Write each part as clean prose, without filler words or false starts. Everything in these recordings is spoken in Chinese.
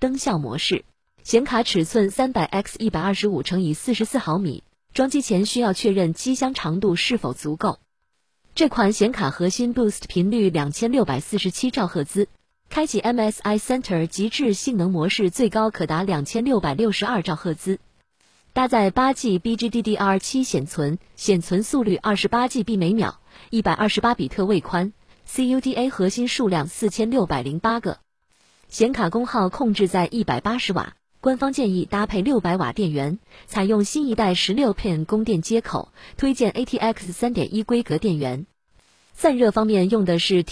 灯效模式。显卡尺寸 300x125×44毫米，装机前需要确认机箱长度是否足够。这款显卡核心 Boost 频率2647兆赫兹，开启 MSI Center 极致性能模式，最高可达2662兆赫兹。搭载 8G BGDDR7 显存，显存速率 28GB 每秒，128比特位宽。CUDA 核心数量4608个，显卡功耗控制在180瓦。官方建议搭配600瓦电源，采用新一代16pin供电接口，推荐 ATX 3.1 规格电源。散热方面用的是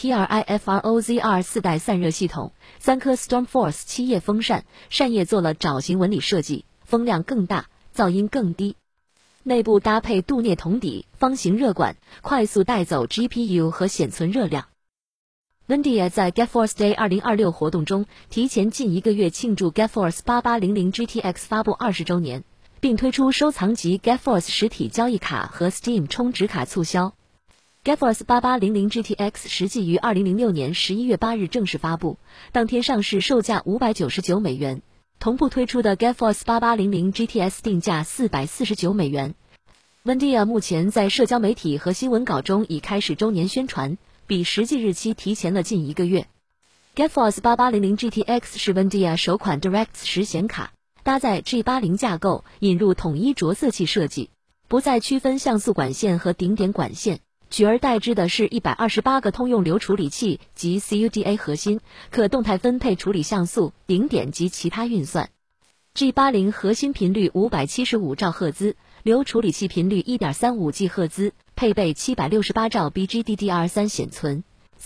TRIFROZR 4代散热系统，3颗 StormForce 7叶风扇，扇叶做了爪形纹理设计，风量更大，噪音更低。内部搭配镀镍铜底，方形热管，快速带走 GPU 和显存热量。NVIDIA 在 GeForce Day 2026活动中，提前近1个月庆祝 GeForce 8800 GTX 发布20周年，并推出收藏级 GeForce 实体交易卡和 Steam 充值卡促销。GeForce 8800 GTX 实际于2006年11月8日正式发布，当天上市售价599美元，同步推出的 GeForce 8800 GTS 定价449美元。NVIDIA 目前在社交媒体和新闻稿中已开始周年宣传，比实际日期提前了近1个月。GeForce 8800 GTX 是 NVIDIA 首款 DirectX 10显卡，搭载 G80 架构，引入统一着色器设计，不再区分像素管线和顶点管线，取而代之的是128个通用流处理器及 CUDA 核心，可动态分配处理像素、顶点及其他运算。G80 核心频率575兆赫兹，流处理器频率 1.35G 赫兹，配备768兆 BGDDR3 显存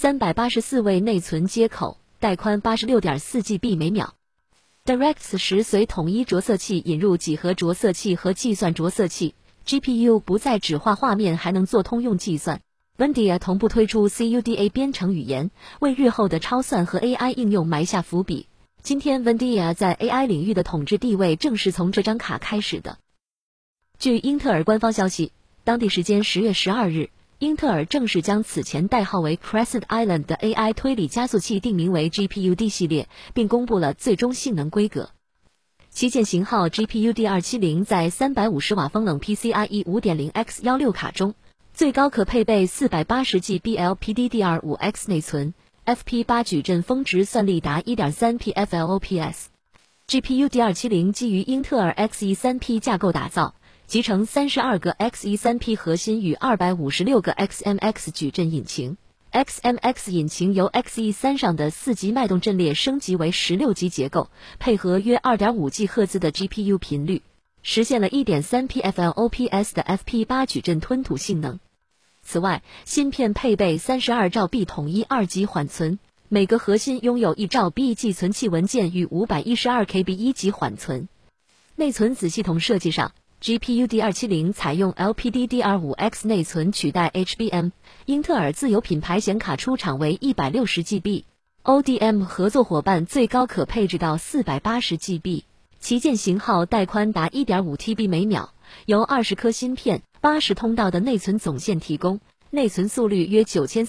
，384位内存接口，带宽 86.4GB 每秒。DirectX 10随统一着色器引入几何着色器和计算着色器， GPU 不再只画画面，还能做通用计算。NVIDIA 同步推出 CUDA 编程语言，为日后的超算和 AI 应用埋下伏笔。今天 NVIDIA 在 AI 领域的统治地位正是从这张卡开始的。据英特尔官方消息，当地时间10月12日，英特尔正式将此前代号为 Crescent Island 的 AI 推理加速器定名为 GPU-D 系列，并公布了最终性能规格。旗舰型号 GPU-D270 在350瓦风冷 PCIe 5.0x16 卡中，最高可配备 480GB LPDDR5X 内存。FP8 矩阵峰值算力达 1.3 PFLOPS。GPU-D270 基于英特尔 Xe3P 架构打造，集成32个 Xe3P 核心与256个 XMX 矩阵引擎。XMX 引擎由 Xe3 上的4级脉动阵列升级为16级结构，配合约 2.5G 赫兹的 GPU 频率，实现了 1.3 PFLOPS 的 FP8 矩阵吞吐性能。此外，芯片配备32兆 B 统一2级缓存，每个核心拥有1兆 B 寄存器文件与512 KB 1级缓存。内存子系统设计上，GPU-D270 采用 LPDDR5X 内存取代 HBM， 英特尔自有品牌显卡出厂为 160GB，ODM 合作伙伴最高可配置到 480GB， 旗舰型号带宽达 1.5TB 每秒，由20颗芯片、80通道的内存总线提供，内存速率约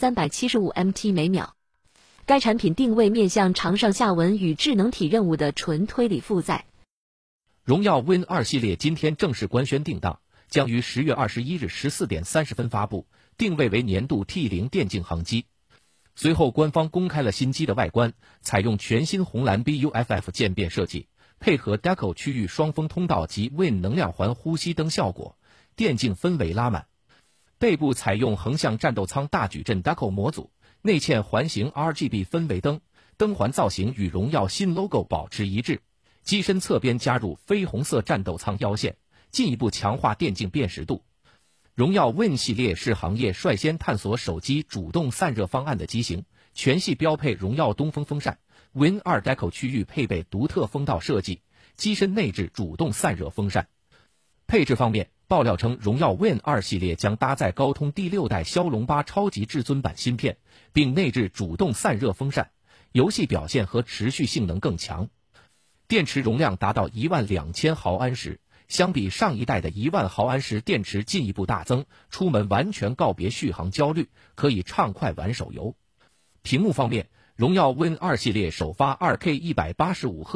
9375MT 每秒。该产品定位面向长上下文与智能体任务的纯推理负载。 荣耀 Win2 系列今天正式官宣定档，将于10月21日14点30分发布，定位为年度 T0 电竞航机。随后官方公开了新机的外观，采用全新红蓝 BUFF 渐变设计，配合 Deco 区域双风通道及 Win 能量环呼吸灯效果，电竞氛围拉满。背部采用横向战斗舱大矩阵 Deco 模组，内嵌环形 RGB 氛围灯，灯环造型与荣耀新 logo 保持一致。机身侧边加入绯红色战斗舱腰线，进一步强化电竞辨识度。荣耀 Win 系列是行业率先探索手机主动散热方案的机型，全系标配荣耀东风风扇。Win2 Deco 区域配备独特风道设计，机身内置主动散热风扇。配置方面，爆料称荣耀 Win2 系列将搭载高通第6代骁龙8超级至尊版芯片，并内置主动散热风扇，游戏表现和持续性能更强。电池容量达到12000毫安时，相比上一代的1万毫安时电池进一步大增，出门完全告别续航焦虑，可以畅快玩手游。屏幕方面，荣耀 Win2 系列首发 2K 185Hz